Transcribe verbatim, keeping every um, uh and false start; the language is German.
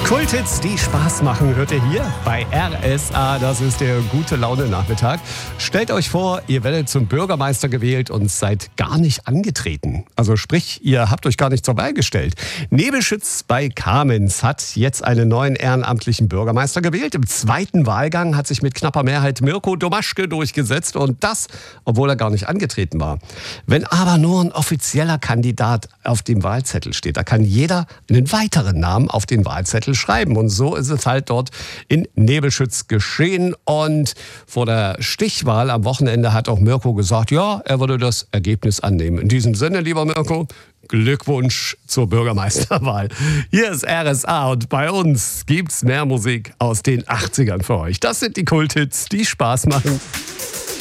Kulthits, die Spaß machen, hört ihr hier bei R S A. Das ist der Gute-Laune-Nachmittag. Stellt euch vor, ihr werdet zum Bürgermeister gewählt und seid gar nicht angetreten. Also sprich, ihr habt euch gar nicht zur Wahl gestellt. Nebelschütz bei Kamenz hat jetzt einen neuen ehrenamtlichen Bürgermeister gewählt. Im zweiten Wahlgang hat sich mit knapper Mehrheit Mirko Domaschke durchgesetzt und das, obwohl er gar nicht angetreten war. Wenn aber nur ein offizieller Kandidat auf dem Wahlzettel steht, da kann jeder einen weiteren Namen auf den Wahlzettel schreiben. Und so ist es halt dort in Nebelschütz geschehen. Und vor der Stichwahl am Wochenende hat auch Mirko gesagt, ja, er würde das Ergebnis annehmen. In diesem Sinne, lieber Mirko, Glückwunsch zur Bürgermeisterwahl. Hier ist R S A und bei uns gibt's mehr Musik aus den achtzigern für euch. Das sind die Kulthits, die Spaß machen.